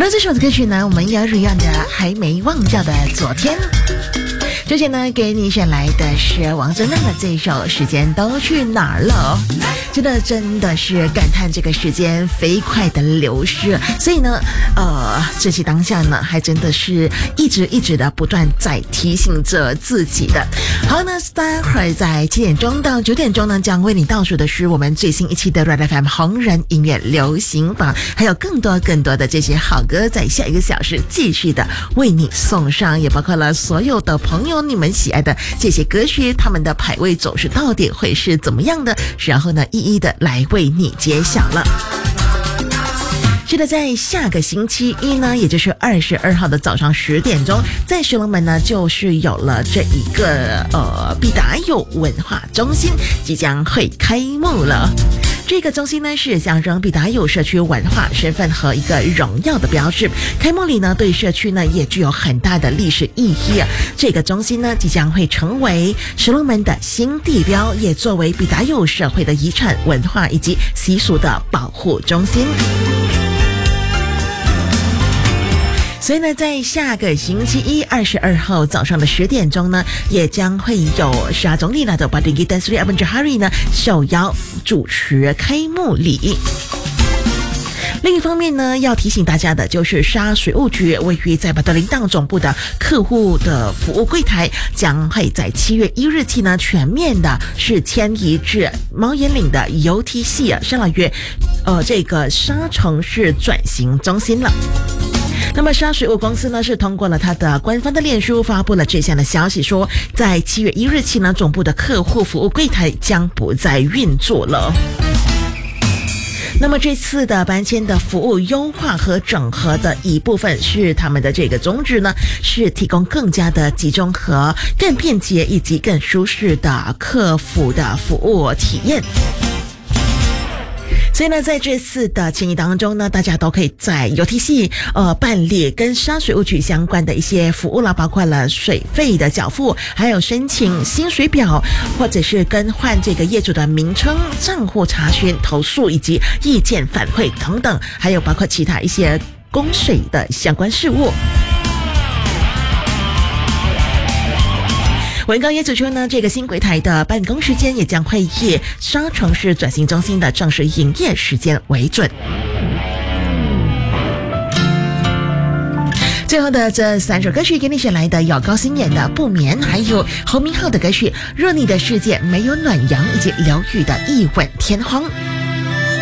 那这首歌曲呢，我们要一样的还没忘掉的昨天。之前呢，给你选来的是王铮亮的这首《时间都去哪儿了》，真的是感叹这个时间飞快的流逝。所以呢，这期当下呢，还真的是一直的不断在提醒着自己的。好，那待会儿在7点钟到9点钟呢，将为你倒数的是我们最新一期的 Red FM 红人音乐流行榜，还有更多的这些好歌，在下一个小时继续的为你送上，也包括了所有的朋友你们喜爱的这些歌曲，他们的排位走势到底会是怎么样的，然后呢，一一的来为你揭晓了。是的，在下个星期一呢，也就是22号的早上10点钟，在石龙门呢，就是有了这一个必达友文化中心即将会开幕了。这个中心呢，是象征必达友社区文化身份和一个荣耀的标志。开幕礼呢，对社区呢也具有很大的历史意义。这个中心呢，即将会成为石龙门的新地标，也作为必达友社会的遗产文化以及习俗的保护中心。所以呢，在下个星期一22号早上的10点钟呢，也将会有沙总理的Badingi Dan Sri Abdul Johari 呢受邀主持开幕礼。另一方面呢，要提醒大家的就是沙水务局位于在巴德林档总部的客户的服务柜台，将会在7月1日起呢，全面的是迁移至猫眼岭的 UTC 沙老约这个沙城市转型中心了。那么沙水务公司呢，是通过了它的官方的脸书发布了这项的消息，说在7月1日起呢，总部的客户服务柜台将不再运作了。那么这次的搬迁的服务优化和整合的一部分是他们的这个宗旨呢，是提供更加的集中和更便捷以及更舒适的客服的服务体验。所以呢，在这次的迁移当中呢，大家都可以在 UTC 办理跟沙水务局相关的一些服务了，包括了水费的缴付，还有申请薪水表，或者是更换这个业主的名称、账户查询、投诉以及意见反馈等等，还有包括其他一些供水的相关事务。文刚也指出呢，这个新柜台的办公时间也将会以沙城市转型中心的正式营业时间为准。最后的这3首歌曲给你选来的有高星演的《不眠》，还有侯明昊的歌曲《若你的世界没有暖阳》，以及刘宇的《一吻天荒》。